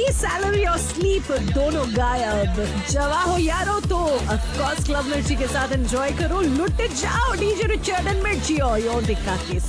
Salary और sleep दोनों गायब। जवा हो यारो तो ऑफ कोर्स क्लब मिर्ची के साथ एंजॉय करो, लुट जाओ डीजे रिचर्ड एंड मिर्ची और योर दिक्कत के